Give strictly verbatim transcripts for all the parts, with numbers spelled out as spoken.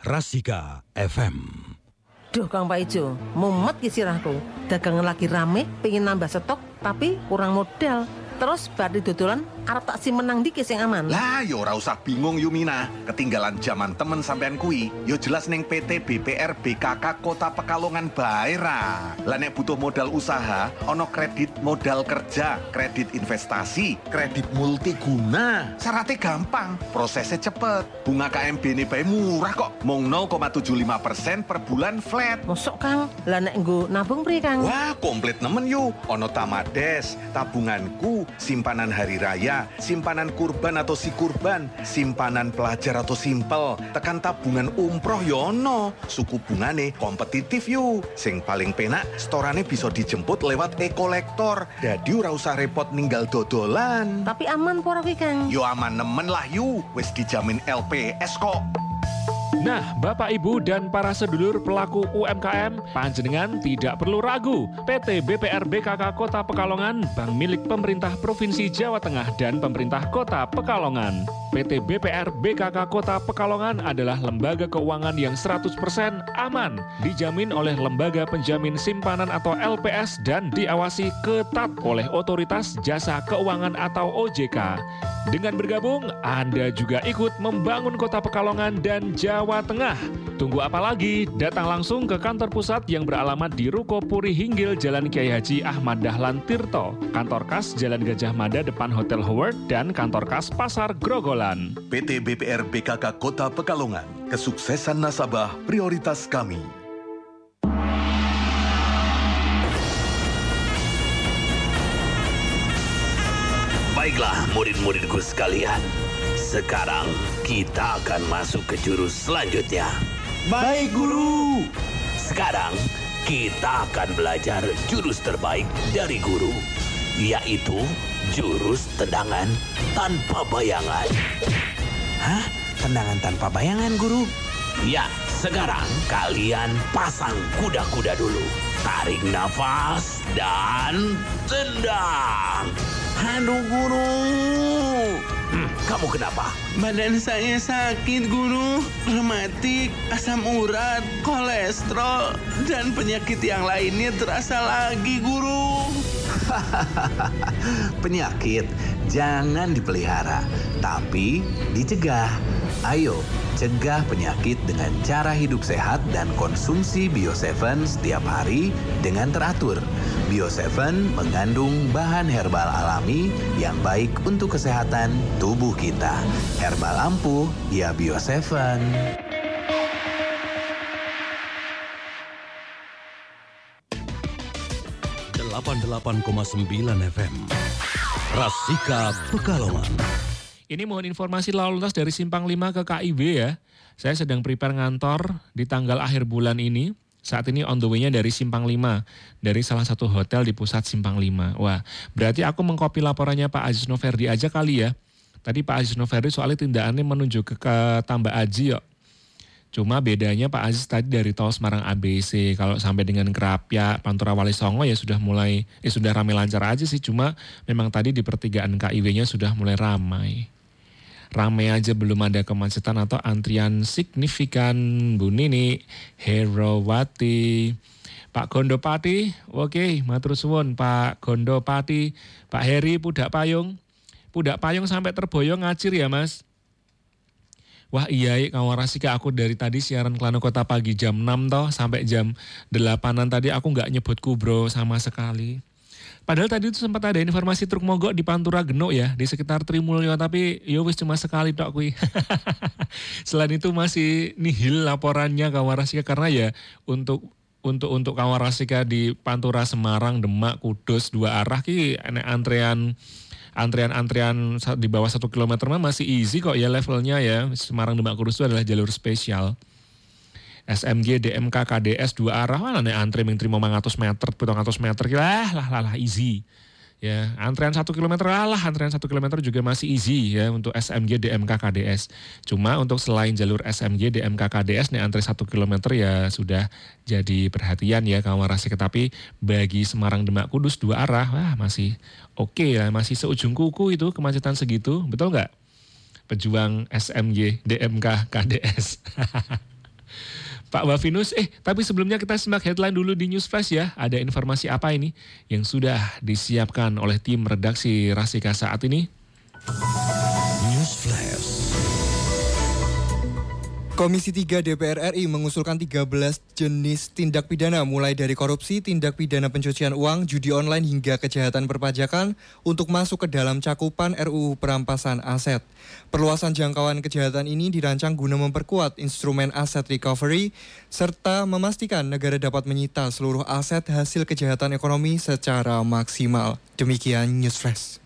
Rasika F M. Duh Kang Pak Ijo, mumet ki sirahku. Dagangan lagi rame, pengen nambah stok, tapi kurang modal. Terus bari dodolan arep tak simenang ndi sing aman. Lah yo ora usah bingung Yumina, ketinggalan zaman temen sampean kui. Yo jelas ning P T B P R B K K Kota Pekalongan bae ra. Lah nek butuh modal usaha, ono kredit modal kerja, kredit investasi, kredit multiguna. Syaratnya gampang, prosesnya cepet. Bunga K M B ini bae murah kok, mung nol koma tujuh lima persen per bulan flat. Mosok Kang, lah nek nggo nabung priye Kang? Wah, komplit nemen yu. Ono Tamades, tabunganku, simpanan hari raya, simpanan kurban atau si kurban, simpanan pelajar atau simpel, tekan tabungan umroh yono, suku bungane kompetitif yu. Sing paling penak, storane bisa dijemput lewat e-kolektor, dadi ora usah repot ninggal dodolan. Tapi aman pora kuwi Kang? Yo aman nemen lah yu, wis dijamin L P S kok. Nah, Bapak Ibu dan para sedulur pelaku U M K M, panjenengan tidak perlu ragu. P T B P R B K K Kota Pekalongan, bank milik pemerintah Provinsi Jawa Tengah dan pemerintah Kota Pekalongan. P T B P R B K K Kota Pekalongan adalah lembaga keuangan yang seratus persen aman, dijamin oleh Lembaga Penjamin Simpanan atau L P S dan diawasi ketat oleh Otoritas Jasa Keuangan atau O J K. Dengan bergabung, Anda juga ikut membangun Kota Pekalongan dan Jawa Tengah. Tunggu apa lagi? Datang langsung ke kantor pusat yang beralamat di Ruko Puri Hinggil, Jalan Kiai Haji Ahmad Dahlan Tirto, kantor kas Jalan Gajah Mada depan Hotel Howard, dan kantor kas Pasar Grogolan. P T B P R B K K Kota Pekalongan, kesuksesan nasabah prioritas kami. Baiklah murid-muridku sekalian, sekarang kita akan masuk ke jurus selanjutnya. Baik guru. Sekarang kita akan belajar jurus terbaik dari guru, yaitu jurus tendangan tanpa bayangan. Hah? Tendangan tanpa bayangan guru? Ya, sekarang kalian pasang kuda-kuda dulu. Tarik nafas dan tendang. Aduh guru. Hmm, kamu kenapa? Badan saya sakit guru. Rematik, asam urat, kolesterol, dan penyakit yang lainnya terasa lagi guru. Penyakit jangan dipelihara, tapi dicegah. Ayo, cegah penyakit dengan cara hidup sehat dan konsumsi Bio tujuh setiap hari dengan teratur. Bio tujuh mengandung bahan herbal alami yang baik untuk kesehatan tubuh kita. Herbal ampuh, ya Bio tujuh. delapan puluh delapan koma sembilan F M. Rasika Pekalongan. Ini mohon informasi lalu lintas dari Simpang lima ke K I B ya. Saya sedang prepare ngantor di tanggal akhir bulan ini. Saat ini on the way-nya dari Simpang lima, dari salah satu hotel di pusat Simpang lima. Wah, berarti aku mengcopy laporannya Pak Aziz Noverdi aja kali ya. Tadi Pak Aziz Noverdi soalnya tindakannya menuju ke, ke Tambak Aji yuk. Cuma bedanya Pak Aziz tadi dari tol Semarang A B C, kalau sampai dengan Kerapia, Pantura Wali Songo ya sudah mulai, eh sudah ramai lancar aja sih. Cuma memang tadi di pertigaan K I W-nya sudah mulai ramai. Ramai aja belum ada kemacetan atau antrian signifikan. Bu Nini, Herawati, Pak Gondopati, oke, matur suwun Pak Gondopati, Pak Heri, Pudak Payung, Pudak Payung sampai terboyong ngacir ya Mas. Wah iya, kawan Rasika, aku dari tadi siaran Klano Kota pagi jam enam toh sampai jam delapanan tadi aku nggak nyebut kubro sama sekali. Padahal tadi itu sempat ada informasi truk mogok di Pantura Genuk ya, di sekitar Trimulyo, tapi ya wis cuma sekali tok kuwi. Selain itu masih nihil laporannya kawan Rasika, karena ya untuk untuk untuk kawan Rasika di Pantura Semarang, Demak, Kudus dua arah ki enek antrean Antrian-antrian di bawah satu kilometer mah masih easy kok ya levelnya ya. Semarang Demak Kudus itu adalah jalur spesial. S M G, D M K, K D S dua arah mana nih antri yang terima lima ratus meter, tujuh ratus meter, lah lah lah lah easy. Ya, antrian satu kilometer lah, antrian satu kilometer juga masih easy ya untuk S M G, D M K, K D S. Cuma untuk selain jalur S M G, D M K, K D S nih antri satu kilometer ya sudah jadi perhatian ya kawan Rasika. Tapi bagi Semarang Demak Kudus dua arah, wah masih oke okay ya, masih seujung kuku itu kemacetan segitu, betul nggak? Pejuang S M G, D M K, K D S. Pak Wafinus, eh tapi sebelumnya kita simak headline dulu di News Flash ya. Ada informasi apa ini yang sudah disiapkan oleh tim redaksi Rasika saat ini? News Flash. Komisi tiga D P R R I mengusulkan tiga belas jenis tindak pidana mulai dari korupsi, tindak pidana pencucian uang, judi online hingga kejahatan perpajakan untuk masuk ke dalam cakupan R U U perampasan aset. Perluasan jangkauan kejahatan ini dirancang guna memperkuat instrumen aset recovery serta memastikan negara dapat menyita seluruh aset hasil kejahatan ekonomi secara maksimal. Demikian News Flash.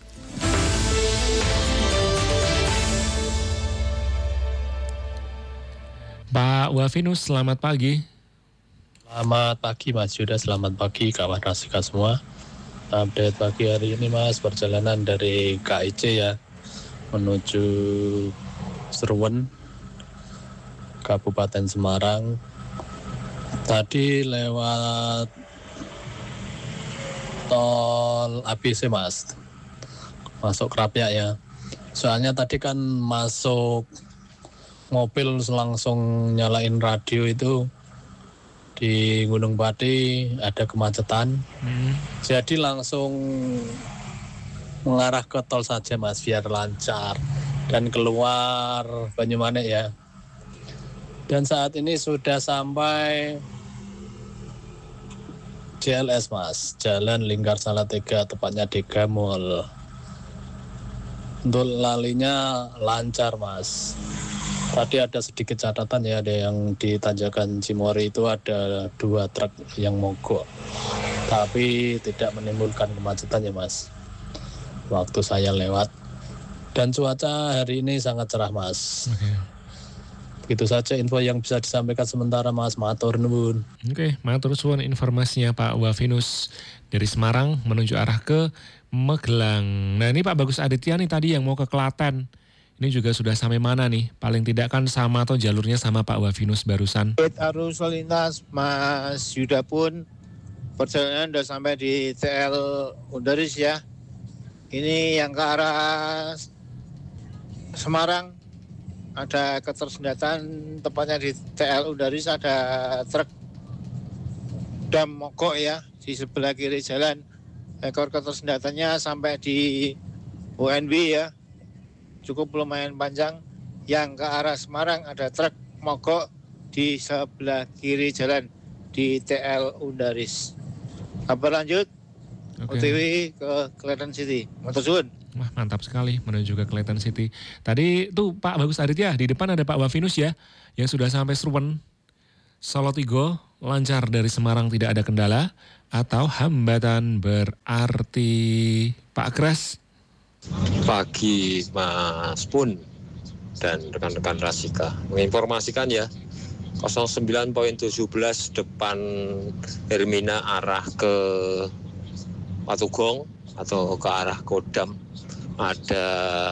Pak Wafinus, selamat pagi. Selamat pagi Mas Yuda, selamat pagi kawan Rasika semua. Update pagi hari ini Mas, perjalanan dari K I C ya menuju Serwen, Kabupaten Semarang. Tadi lewat tol A B C Mas, masuk Krapyak ya. Soalnya tadi kan masuk mobil langsung nyalain radio itu di Gunung Pati ada kemacetan, hmm. jadi langsung mengarah ke tol saja Mas biar lancar dan keluar Banyumanik ya. Dan saat ini sudah sampai J L S Mas, Jalan Lingkar Salatiga, tepatnya di Gamul. Untuk lalinya lancar Mas. Tadi ada sedikit catatan ya, ada yang di Tanjakan Cimory itu ada dua truk yang mogok. Tapi tidak menimbulkan kemacetan ya Mas, waktu saya lewat. Dan cuaca hari ini sangat cerah Mas. Oke. Begitu saja info yang bisa disampaikan sementara Mas, matur nuwun. Oke, matur suwun informasinya Pak Wafinus dari Semarang menuju arah ke Magelang. Nah ini Pak Bagus Aditya nih tadi yang mau ke Klaten. Ini juga sudah sampai mana nih? Paling tidak kan sama atau jalurnya sama Pak Wafinus barusan. Arus lalu lintas Mas Yuda pun perjalanan sudah sampai di T L Undaris ya. Ini yang ke arah Semarang ada ketersendatan, tepatnya di T L Undaris ada truk dam mogok ya di sebelah kiri jalan. Ekor ketersendatannya sampai di U N B ya. Cukup lumayan panjang. Yang ke arah Semarang ada truk mogok di sebelah kiri jalan di T L Undaris. Kabar lanjut, okay. O T W ke Klaten City. Matur suwun. Wah mantap sekali menuju ke Klaten City. Tadi tuh Pak Bagus Aditya, di depan ada Pak Wafinus ya, yang sudah sampai Serwen, Solo Tigo, lancar dari Semarang tidak ada kendala, atau hambatan berarti Pak Kres. Pagi Mas Pun dan rekan-rekan Rasika menginformasikan ya nol sembilan tujuh belas depan Hermina arah ke Patugong atau ke arah Kodam ada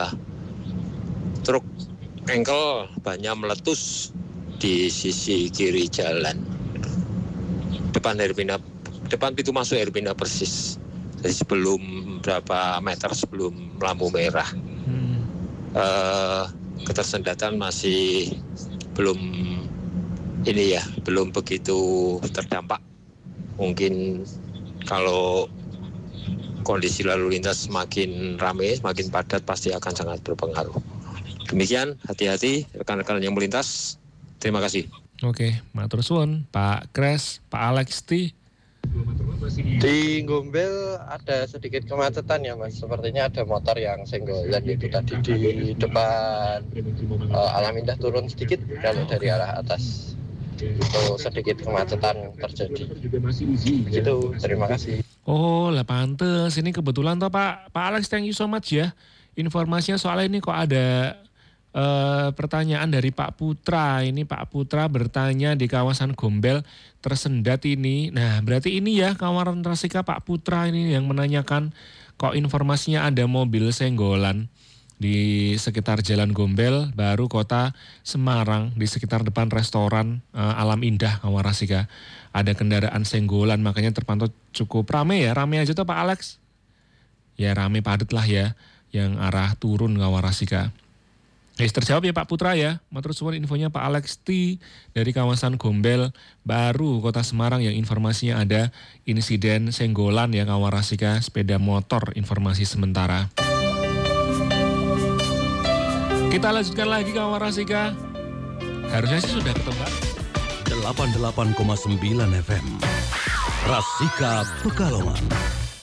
truk engkel banyak meletus di sisi kiri jalan depan Hermina, depan pintu masuk Hermina persis. Jadi sebelum berapa meter sebelum lampu merah, hmm. uh, ketersendatan masih belum ini ya, belum begitu terdampak. Mungkin kalau kondisi lalu lintas semakin ramai, semakin padat pasti akan sangat berpengaruh. Demikian, hati-hati rekan-rekan yang melintas. Terima kasih. Oke, matur suwun Pak Kres, Pak Alex T. Di Gombel ada sedikit kemacetan ya Mas, sepertinya ada motor yang senggolan itu tadi di depan uh, Alam Indah turun sedikit kalau dari arah atas. Itu sedikit kemacetan terjadi. Begitu, terima kasih. Oh lah pantes, ini kebetulan toh Pak Pak Alex, thank you so much ya. Informasinya soal ini kok ada Uh, pertanyaan dari Pak Putra. Ini Pak Putra bertanya di kawasan Gombel tersendat ini. Nah berarti ini ya kawan Rasika, Pak Putra ini yang menanyakan kok informasinya ada mobil senggolan di sekitar Jalan Gombel Baru Kota Semarang, di sekitar depan restoran uh, Alam Indah kawan Rasika. Ada kendaraan senggolan, makanya terpantau cukup rame ya. Rame aja tuh Pak Alex. Ya rame padat lah ya yang arah turun kawan Rasika. Guys, terjawab ya Pak Putra ya. Matur suwun infonya Pak Alex T dari kawasan Gombel Baru, Kota Semarang yang informasinya ada insiden senggolan ya kawan Rasika sepeda motor, informasi sementara. Kita lanjutkan lagi kawan Rasika. Harusnya sih sudah ketebak. delapan puluh delapan koma sembilan F M Rasika Pekalongan.